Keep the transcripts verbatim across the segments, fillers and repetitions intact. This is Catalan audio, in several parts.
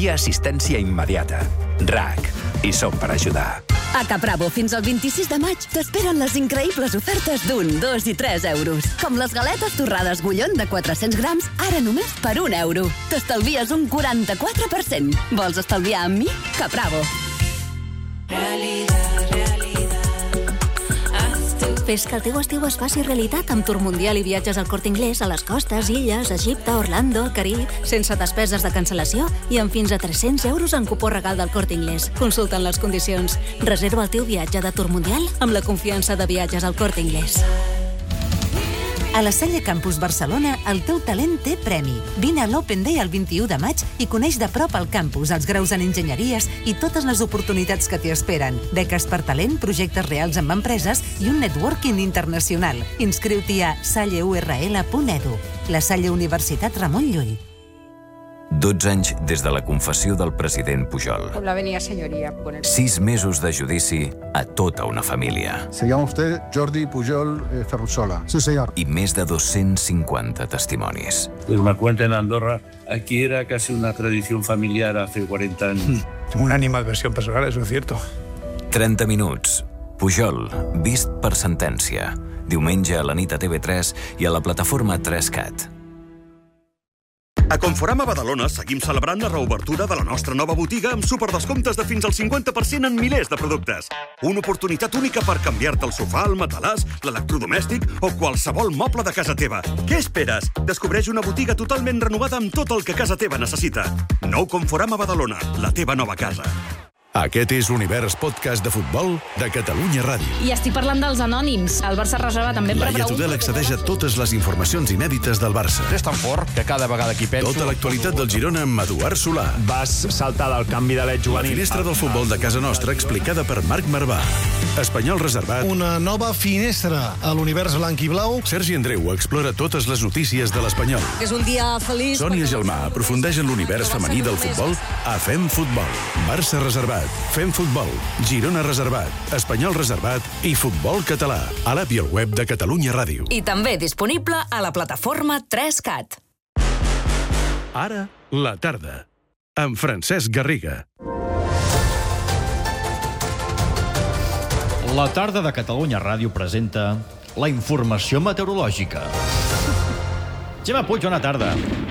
Via assistència immediata. R A C. Hi som per ajudar. A Capravo, fins al vint-i-sis de maig, t'esperen les increïbles ofertes d'un, dos i tres euros. Com les galetes torrades Gullón de quatre-cents grams, ara només per un euro. T'estalvies un quaranta-quatre per cent. Vols estalviar amb mi? Capravo. Realitat, realitat. Fes que el teu estiu es faci realitat amb Tour Mundial i viatges al Corte Inglés a les costes, illes, Egipte, Orlando, Carib, sense despeses de cancel·lació i amb fins a tres-cents euros en cupó regal del Corte Inglés. Consulta'n les condicions. Reserva el teu viatge de Tour Mundial amb la confiança de viatges al Corte Inglés. A la Salle Campus Barcelona, el teu talent té premi. Vine a l'Open Day el vint-i-u de maig i coneix de prop el campus, els graus en enginyeries i totes les oportunitats que t'hi esperen. Beques per talent, projectes reals amb empreses i un networking internacional. Inscriu-t'hi a salle u erre ele punt edu. La Salle Universitat Ramon Llull. dotze anys des de la confessió del president Pujol. La venia senyoria. Sis mesos de judici a tota una família. Se llama usted Jordi Pujol eh, Ferrusola. Sí, señor. I més de dos-cents cinquanta testimonis. Pues me cuenta en Andorra, aquí era casi una tradición familiar hace cuarenta años. Una animadversión personal, eso es cierto. trenta minuts. Pujol, vist per sentència. Diumenge a la nit a T V tres i a la plataforma tres cat. A Conforama Badalona seguim celebrant la reobertura de la nostra nova botiga amb superdescomptes de fins al cinquanta per cent en milers de productes. Una oportunitat única per canviar-te el sofà, el matalàs, l'electrodomèstic o qualsevol moble de casa teva. Què esperes? Descobreix una botiga totalment renovada amb tot el que casa teva necessita. Nou Conforama Badalona, la teva nova casa. Aquest és l'Univers Podcast de Futbol de Catalunya Ràdio. I estic parlant dels anònims. El Barça reserva també per Laia Tudel accedeix a totes les informacions inèdites del Barça. És tan fort que cada vegada que penso... Tota l'actualitat del Girona amb Eduard Solà. Vas saltar del canvi de l'Ed juvenil. La finestra del futbol de casa nostra explicada per Marc Marvà. Espanyol reservat. Una nova finestra a l'univers blanc i blau. Sergi Andreu explora totes les notícies de l'Espanyol. És un dia feliç. Sònia Gelmà aprofundeix en l'univers femení del futbol a Fem Futbol. Barça reservat. Fem Futbol, Girona reservat, Espanyol reservat i Futbol català. A l'app i al web de Catalunya Ràdio. I també disponible a la plataforma tres cat. Ara, la tarda. Amb Francesc Garriga. La tarda de Catalunya Ràdio presenta la informació meteorològica. Gemma Puig, bona tarda.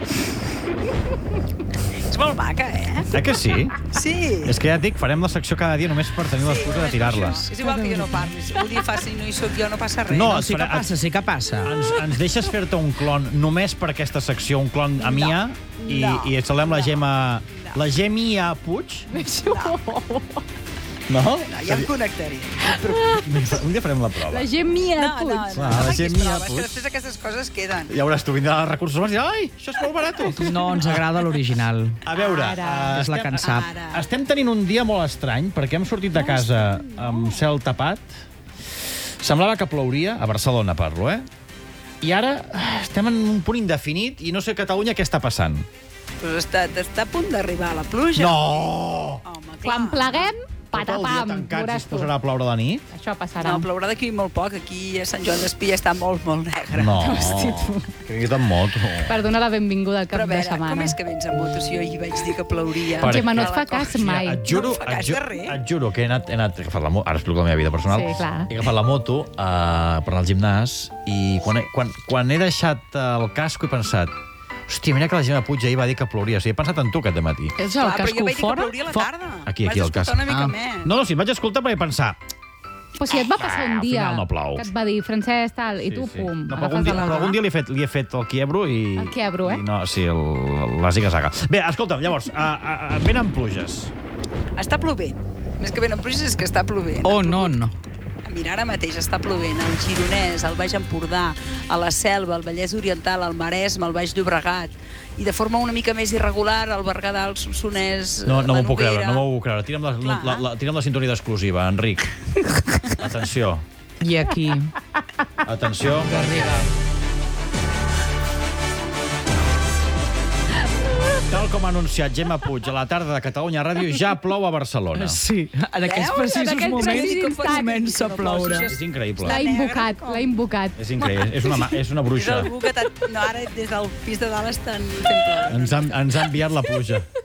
És molt maca, eh? Eh que sí? Sí. És que ja et dic, farem la secció cada dia només per tenir l'excusa de tirar-les. És igual que jo no parli. Si vull dir, si no hi soc jo, no passa res. No, no sí que passa, sí que passa. Ens, ens deixes fer-te un clon només per aquesta secció, un clon a Mia, no, i, no, i saludem la no, Gemma... No. La Gemia Puig? No. No? No, ja em connectaré. Un dia farem la prova. La Gemia no, Puig. No, no, ah, no, la Gemia Puig. És que després aquestes coses queden. Ja veuràs, tu vindrà als recursos humans i dirà, ai, això és molt barat. No ens agrada l'original. A veure, Ara. uh, És la que en sap. Ara. Estem tenint un dia molt estrany perquè hem sortit de casa amb cel tapat. Semblava que plouria, a Barcelona parlo, eh? I ara estem en un punt indefinit i no sé a Catalunya què està passant. Pues està, està a punt d'arribar la pluja. No! Home, clar. Quan pleguem, Tot el dia patapam, tancats i veuràs es tu. posarà a ploure de nit? Això passarà. No, plourà d'aquí molt poc. Aquí a Sant Joan d'Espí està molt, molt negre. No, Hosti, tu. que vinguis amb moto. Per donar la benvinguda al cap Però a de veure, setmana. com és que vens amb moto si jo ahir vaig dir que plouria? Per- Gemma, no et A la fa cas costa. mai. Et juro, No em fa cas et, ju de res. et juro que he anat, he anat he agafat la moto, ara explico la meva vida personal. Sí, clar. He agafat la moto uh, per anar al gimnàs i quan he, quan, quan he deixat el casco he pensat, hòstia, mira que la Gemma Puig ahir va dir que plouria. O sigui, he pensat en tu aquest matí. És Clar, el però jo casco vaig dir que fora? plouria a la Fo- tarda. Aquí, aquí, Vas el casc. escoltar una mica Ah. més. No, no, si em vaig escoltar perquè vaig pensar... Però si et va passar Ah, un al dia final no plou. que et va dir Francesc tal, i tu, pum, No, però agafes algun dia, a la però mà. algun dia li he fet, li he fet el quiebro i... El quiebro, eh? I no, sí, el, la ziga-zaga. Bé, escolta'm, llavors, uh, uh, venen pluges. Està plovent. Més que venen pluges és que està plovent. Oh, no, no. Mira, ara mateix està plovent al Gironès, al Baix Empordà, a la Selva, al Vallès Oriental, al Maresme, al Baix Llobregat, i de forma una mica més irregular al Berguedà, al Solsonès, No, no la m'ho puc creure, Noguera. no m'ho puc creure. Tira'm la, la, la, la, tira'm la sintonia d'exclusiva, Enric. Atenció. I aquí? Atenció. Tal com ha anunciat Gemma Puig a la tarda de Catalunya Ràdio, ja plou a Barcelona. Sí, en aquests Veus? precisos En aquests moments precisos instants. comença a ploure. És increïble. L'ha invocat, l'ha invocat. És increïble, és una, ma- és una És bruixa. algú que t'ha- no, ara des del pis de dalt estan fent ploure. Ens ha, ens ha enviat la pluja.